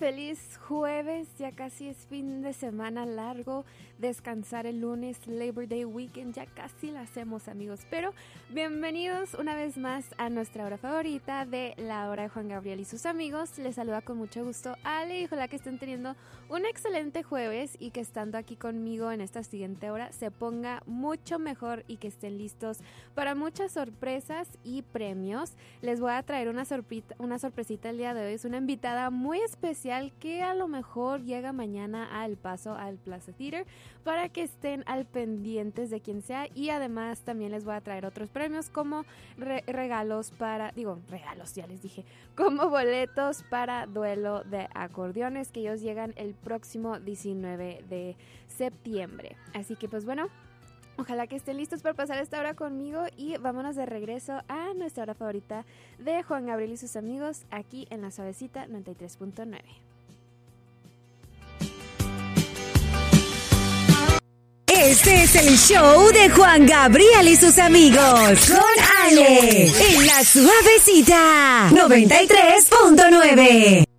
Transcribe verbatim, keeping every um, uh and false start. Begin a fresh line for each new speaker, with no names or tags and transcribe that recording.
feliz jueves, ya casi es fin de semana largo, descansar el lunes, Labor Day Weekend, ya casi la hacemos amigos, pero bienvenidos una vez más a nuestra hora favorita de la hora de Juan Gabriel y sus amigos. Les saluda con mucho gusto Ale y ojalá que estén teniendo un excelente jueves y que estando aquí conmigo en esta siguiente hora se ponga mucho mejor y que estén listos para muchas sorpresas y premios. Les voy a traer una, sorprita, una sorpresita el día de hoy, es una invitada muy especial que a lo mejor llega mañana al Paso al Plaza Theater para que estén al pendientes de quien sea, y además también les voy a traer otros premios como re- regalos para, digo regalos ya les dije, como boletos para duelo de acordeones que ellos llegan el próximo diecinueve de septiembre, así que pues bueno, ojalá que estén listos para pasar esta hora conmigo y vámonos de regreso a nuestra hora favorita de Juan Gabriel y sus amigos aquí en la Suavecita noventa y tres punto nueve.
Este es el show de Juan Gabriel y sus amigos con Ale en la Suavecita noventa y tres punto nueve.